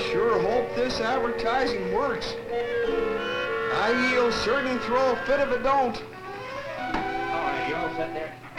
sure hope this advertising works. I'll certainly throw a fit if it don't. All right, you all set there?